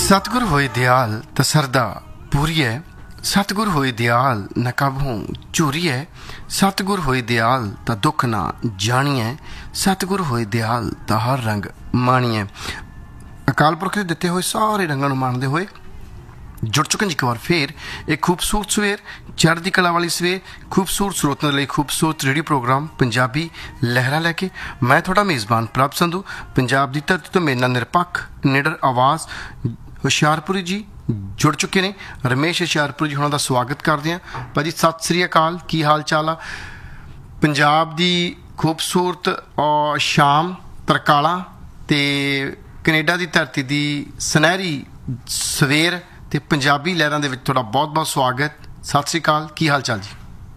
सतगुर होए दयाल त सरदा पूरीए, सतगुर होए दयाल न कबहूं चूरीए, सतगुर होए दयाल त दुख ना जानिए, सतगुर होए दयाल त हर रंग माणीए। अकाल पुरख दे दिते हुए सारे रंगों को माणते हुए जुड़ चुके एक बार फिर एक खूबसूरत सवेर, चढ़ती कला वाली सवेर, खूबसूरत स्रोतों के लिए खूबसूरत रेडियो प्रोग्राम पंजाबी लहरा लैके मैं थोड़ा मेज़बान प्रभ संधू पंजाब की धरती तो मेरे नाल निरपक्ष निडर आवाज़ हुशियारपुरी जी जुड़ चुके ने। रमेश हुशियारपुरी जी उन्होंने स्वागत करते हैं। भाजी सत श्री अकाल, की हाल चाल आ? पंजाब की खूबसूरत और शाम तरकाला ते कनेडा की धरती की सुनहरी सवेर ते पंजाबी लहरां दे विच तुहाडा बहुत बहुत स्वागत। सत श्री अकाल, की हाल चाल जी?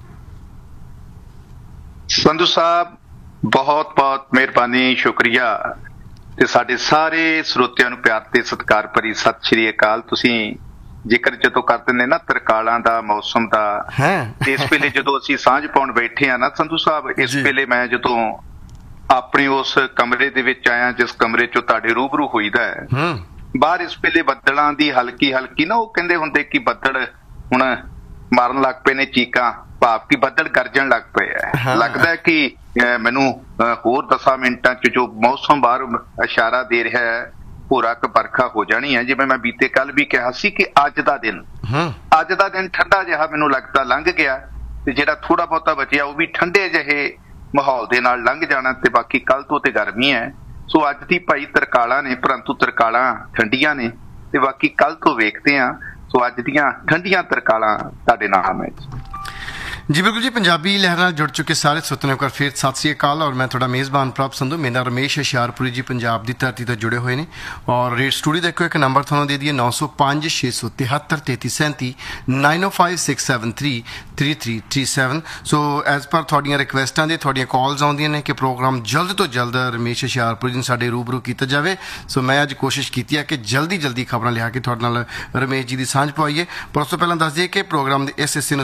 संधू साहब बहुत बहुत मेहरबानी, शुक्रिया ते साडे सारे ਸਰੋਤਿਆਂ ਨੂੰ ਪਿਆਰ ਤੇ ਸਤਿਕਾਰ ਭਰੀ ਸਤਿ ਸ਼੍ਰੀ ਅਕਾਲ। ਤੁਸੀਂ ਜ਼ਿਕਰ ਜਦੋਂ ਕਰਦੇ ਨੇ ਨਾ ਤਰਕਾਲਾਂ ਦਾ, ਮੌਸਮ ਦਾ, ਇਸ ਵੇਲੇ ਜਦੋਂ ਅਸੀਂ ਸਾਂਝ ਪਾਉਣ ਬੈਠੇ ਆ ਨਾ ਸੰਧੂ ਸਾਹਿਬ, ਇਸ ਵੇਲੇ ਮੈਂ ਜਦੋਂ ਆਪਣੇ ਉਸ ਕਮਰੇ ਦੇ ਵਿੱਚ ਆਇਆ ਜਿਸ ਕਮਰੇ ਚੋਂ ਤੁਹਾਡੇ ਰੂਬਰੂ ਹੋਈਦਾ ਹੈ, ਬਾਹਰ ਇਸ ਵੇਲੇ ਬੱਦਲਾਂ ਦੀ ਹਲਕੀ ਹਲਕੀ ਨਾ, ਉਹ ਕਹਿੰਦੇ ਹੁੰਦੇ ਕਿ ਬੱਦਲ ਹੁਣ ਮਾਰਨ ਲੱਗ ਪਏ ਨੇ ਚੀਕਾਂ, ਭਾਵ ਕਿ ਬੱਦਲ ਗਰਜਣ ਲੱਗ ਪਏ ਹੈ। ਲੱਗਦਾ ਕਿ ਮੈਨੂੰ ਹੋਰ 10 ਮਿੰਟਾਂ ਚ ਜੋ ਮੌਸਮ ਬਾਹਰ ਇਸ਼ਾਰਾ ਦੇ ਰਿਹਾ ਹੈ ਭੋਰਾ ਕ ਵਰਖਾ ਹੋ ਜਾਣੀ ਹੈ। ਜਿਵੇਂ ਮੈਂ ਬੀਤੇ ਕੱਲ ਵੀ ਕਿਹਾ ਸੀ ਕਿ ਅੱਜ ਦਾ ਦਿਨ ਠੰਡਾ ਜਿਹਾ ਮੈਨੂੰ ਲੱਗਦਾ ਲੰਘ ਗਿਆ, ਤੇ ਜਿਹੜਾ ਥੋੜਾ ਬਹੁਤਾ ਬਚਿਆ ਉਹ ਵੀ ਠੰਡੇ ਜਿਹੇ ਮਾਹੌਲ ਦੇ ਨਾਲ ਲੰਘ ਜਾਣਾ, ਤੇ ਬਾਕੀ ਕੱਲ ਤੋਂ ਤੇ ਗਰਮੀ ਹੈ। ਸੋ ਅੱਜ ਦੀ ਭਾਈ ਤਰਕਾਲਾਂ ਨੇ, ਪਰੰਤੂ ਤਰਕਾਲਾਂ ਠੰਡੀਆਂ ਨੇ, ਤੇ ਬਾਕੀ ਕੱਲ ਤੋਂ ਵੇਖਦੇ ਹਾਂ। ਸੋ ਅੱਜ ਦੀਆਂ ਠੰਡੀਆਂ ਤਰਕਾਲਾਂ ਤੁਹਾਡੇ ਨਾਮ ਹੈ जी। बिल्कुल जी, पंजाबी लहर जुड़ चुके सारे श्रोतों को फिर सत श्री अकाल। और मैं थोड़ा मेज़बान प्रभ संधू, मेरा रमेश हुशियारपुरी जी पंजाब की धरती तो जुड़े हुए हैं। और रेड स्टूडियो देखो एक नंबर थोड़ा दे दिए 905 673 3337 905673 3337। सो एज पर थोड़ियां रिक्वेस्टां दे थोड़ियां कॉल्स आउंदियां ने कि प्रोग्राम जल्द तो जल्द रमेश हुशियारपुरी जी साडे रूबरू किया जाए। सो मैं अज कोशिश की है कि जल्दी जल्दी खबरां लिया के थोड़े नाल रमेश जी की सांझ पवाईए। पर उस तो पहलां दस दिए कि प्रोग्राम के इस हिस्से